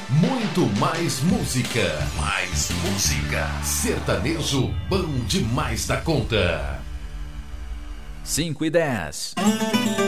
Muito mais música. Mais música. Sertanejo bom demais da conta. 5:10.